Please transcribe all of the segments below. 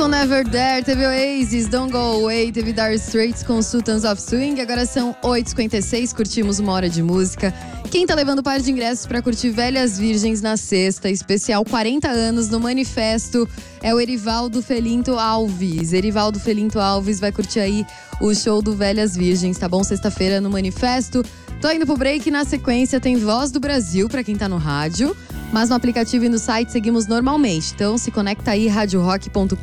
com Never There, teve Oasis, Don't Go Away, teve Dire Straits com Sultans of Swing. Agora são 8h56, curtimos uma hora de música. Quem tá levando par de ingressos pra curtir Velhas Virgens na sexta, especial 40 anos no Manifesto, é o Erivaldo Felinto Alves. Erivaldo Felinto Alves vai curtir aí o show do Velhas Virgens, tá bom? Sexta-feira no Manifesto. Tô indo pro break, na sequência tem Voz do Brasil pra quem tá no rádio. Mas no aplicativo e no site seguimos normalmente. Então se conecta aí, radiorock.com.br.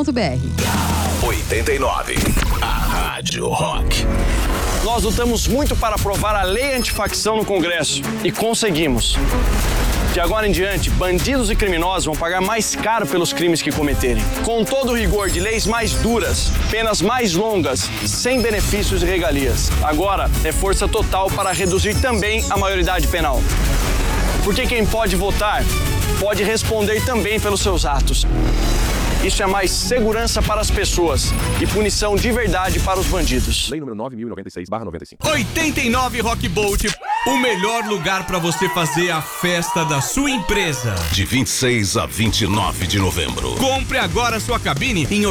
89, a Rádio Rock. Nós lutamos muito para aprovar a lei antifacção no Congresso e conseguimos. De agora em diante, bandidos e criminosos vão pagar mais caro pelos crimes que cometerem. Com todo o rigor de leis mais duras, penas mais longas, sem benefícios e regalias. Agora é força total para reduzir também a maioridade penal. Porque quem pode votar, pode responder também pelos seus atos. Isso é mais segurança para as pessoas e punição de verdade para os bandidos. Lei número 9.096/95. 89 Rock Bolt, o melhor lugar para você fazer a festa da sua empresa. De 26 a 29 de novembro. Compre agora sua cabine em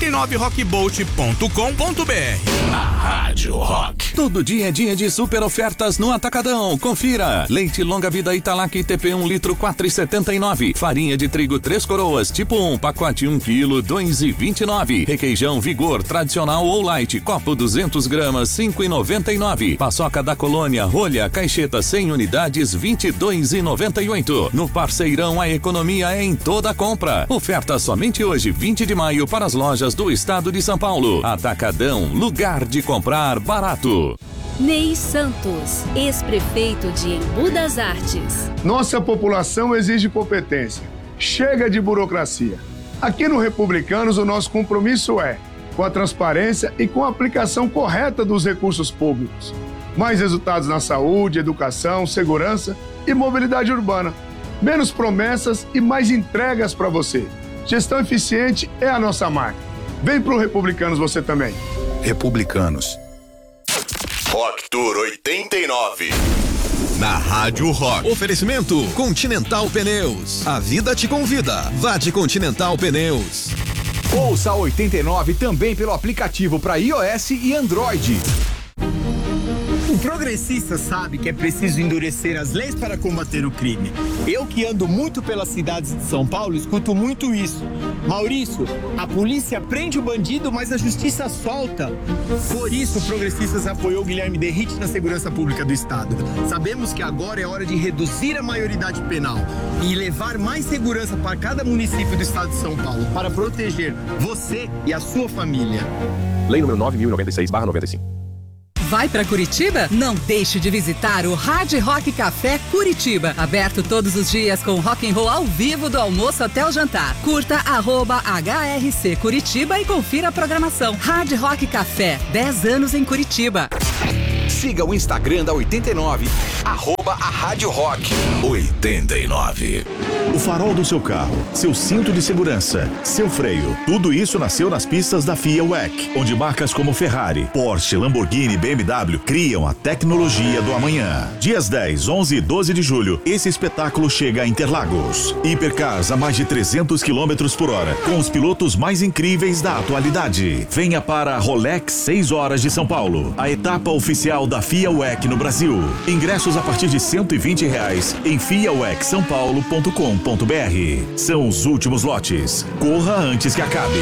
89rockbolt.com.br. A Rádio Rock. Todo dia é dia de super ofertas no Atacadão. Confira. Leite longa vida Italac TP 1 litro 4,79. Farinha de trigo 3 coroas tipo 1, pacote 1 quilo 2,29. Requeijão Vigor tradicional ou light, copo 200 gramas 5,99. Paçoca da Colônia rolha caixeta 100 unidades 22,98. No Parceirão a economia é em toda compra. Oferta somente hoje, 20 de maio, para as lojas do estado de São Paulo. Atacadão, lugar de comprar barato. Ney Santos, ex-prefeito de Embu das Artes. Nossa população exige competência. Chega de burocracia. Aqui no Republicanos, o nosso compromisso é com a transparência e com a aplicação correta dos recursos públicos. Mais resultados na saúde, educação, segurança e mobilidade urbana. Menos promessas e mais entregas para você. Gestão eficiente é a nossa marca. Vem pro Republicanos você também. Republicanos. Rock Tour 89. Na Rádio Rock. Oferecimento Continental Pneus. A vida te convida. Vá de Continental Pneus. Ouça 89 também pelo aplicativo para iOS e Android. O progressista sabe que é preciso endurecer as leis para combater o crime. Eu que ando muito pelas cidades de São Paulo, escuto muito isso. Maurício, a polícia prende o bandido, mas a justiça solta. Por isso, o Progressistas apoiou Guilherme Derrite na segurança pública do estado. Sabemos que agora é hora de reduzir a maioridade penal e levar mais segurança para cada município do estado de São Paulo, para proteger você e a sua família. Lei número 9.096/95. Vai para Curitiba? Não deixe de visitar o Hard Rock Café Curitiba. Aberto todos os dias com rock and roll ao vivo do almoço até o jantar. Curta @HRC Curitiba e confira a programação. Hard Rock Café, 10 anos em Curitiba. Siga o Instagram da 89, @a Rádio Rock 89. O farol do seu carro, seu cinto de segurança, seu freio, tudo isso nasceu nas pistas da FIA WEC, onde marcas como Ferrari, Porsche, Lamborghini e BMW criam a tecnologia do amanhã. Dias 10, 11 e 12 de julho, esse espetáculo chega a Interlagos. Hipercars a mais de 300 km por hora, com os pilotos mais incríveis da atualidade. Venha para a Rolex 6 horas de São Paulo, a etapa oficial da FIA WEC no Brasil. Ingressos a partir de R$120 em fiawecsaopaulo.com.br. São os últimos lotes. Corra antes que acabe.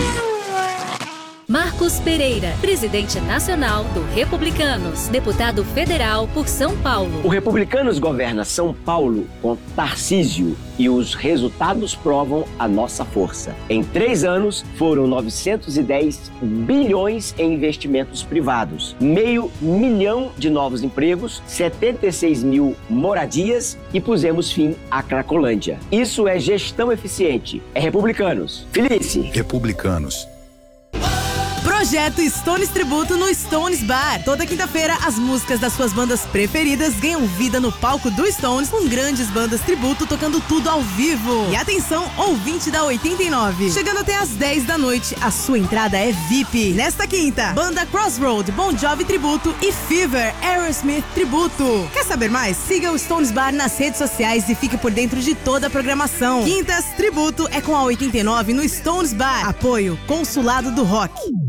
Marcos Pereira, presidente nacional do Republicanos, deputado federal por São Paulo. O Republicanos governa São Paulo com Tarcísio e os resultados provam a nossa força. Em 3 anos, foram 910 bilhões em investimentos privados, 500 mil de novos empregos, 76 mil moradias e pusemos fim à Cracolândia. Isso é gestão eficiente. É Republicanos. Felice. Republicanos. Projeto Stones Tributo no Stones Bar. Toda quinta-feira, as músicas das suas bandas preferidas ganham vida no palco do Stones, com grandes bandas tributo tocando tudo ao vivo. E atenção, ouvinte da 89. Chegando até às 10 da noite, a sua entrada é VIP. Nesta quinta, banda Crossroad, Bon Jovi Tributo e Fever, Aerosmith Tributo. Quer saber mais? Siga o Stones Bar nas redes sociais e fique por dentro de toda a programação. Quintas Tributo é com a 89 no Stones Bar. Apoio Consulado do Rock.